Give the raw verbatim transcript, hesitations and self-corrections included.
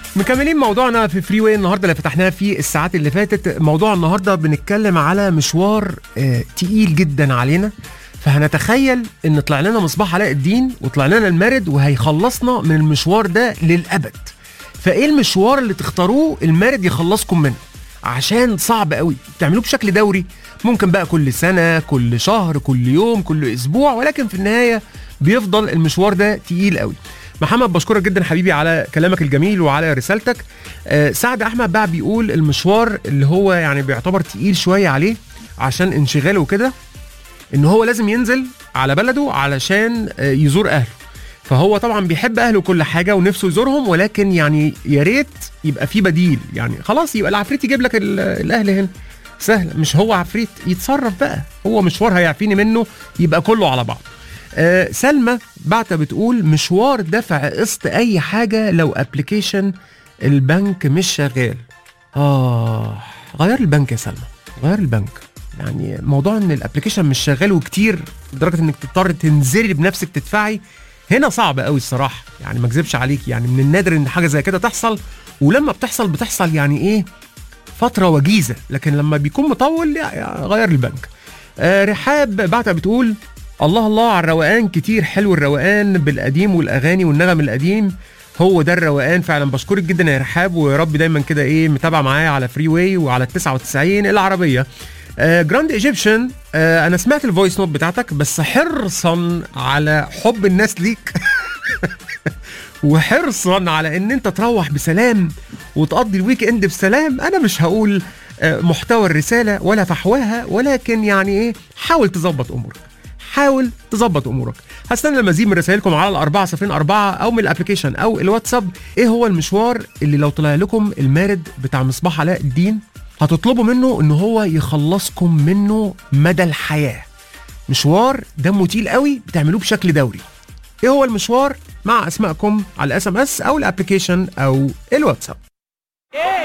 مكملين موضوعنا في فري واي النهارده اللي فتحناه في الساعات اللي فاتت. موضوع النهارده بنتكلم على مشوار آه تقيل جدا علينا، فهنتخيل ان طلع لنا مصباح علاء الدين وطلع لنا المارد وهيخلصنا من المشوار ده للابد. فايه المشوار اللي تختاروه المارد يخلصكم منه؟ عشان صعب قوي تعملوه بشكل دوري، ممكن بقى كل سنه، كل شهر، كل يوم، كل اسبوع، ولكن في النهايه بيفضل المشوار ده تقيل قوي. محمد بشكرك جدا حبيبي على كلامك الجميل وعلى رسالتك. آه سعد احمد بقى بيقول المشوار اللي هو يعني بيعتبر تقيل شويه عليه عشان انشغاله وكده، ان هو لازم ينزل على بلده علشان آه يزور اهله. فهو طبعا بيحب اهله كل حاجه ونفسه يزورهم، ولكن يعني يا ريت يبقى في بديل، يعني خلاص يبقى العفريت يجيب لك الاهل هنا سهله، مش هو عفريت يتصرف بقى، هو مشوار هيعفيني منه يبقى كله على بعض. آه سلمى بعتها بتقول مشوار دفع قسط اي حاجه لو ابلكيشن البنك مش شغال. اه غير البنك يا سلمى، غير البنك. يعني موضوع ان الابلكيشن مش شغال وكتير لدرجه انك تضطر تنزلي بنفسك تدفعي، هنا صعب قوي الصراحه، يعني ما اكذبش عليك، يعني من النادر ان حاجه زي كده تحصل، ولما بتحصل بتحصل يعني ايه فتره وجيزه، لكن لما بيكون مطول يعني غير البنك. آه رحاب بعتها بتقول الله الله على الروقان، كتير حلو الروقان بالقديم والاغاني والنغم القديم، هو ده الروقان فعلا. بشكرك جدا يا رحاب، ويا رب دايما كده ايه متابعه معايا على فري واي وعلى التسعة وتسعين العربيه. آه جراند ايجيبشن، آه انا سمعت الفويس نوت بتاعتك، بس حرصا على حب الناس ليك وحرصا على ان انت تروح بسلام وتقضي الويك اند بسلام، انا مش هقول آه محتوى الرساله ولا فحواها، ولكن يعني ايه حاول تظبط امورك، حاول تظبط امورك. هستنى المزيد من رسائلكم على الأربعة صفرين أربعة او من الابلكيشن او الواتساب. ايه هو المشوار اللي لو طلع لكم المارد بتاع مصباح علاء الدين هتطلبوا منه ان هو يخلصكم منه مدى الحياه؟ مشوار دمه تقيل قوي بتعملوه بشكل دوري. ايه هو المشوار؟ مع اسمائكم على الاس ام اس او الابلكيشن او الواتساب.